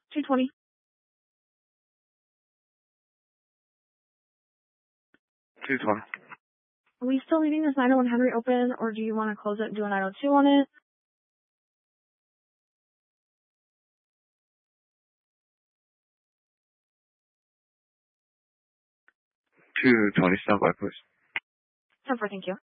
220. Are we still leaving this 901 Henry open, or do you want to close it and do a 902 on it? 220, stand by, please. 10-4, thank you.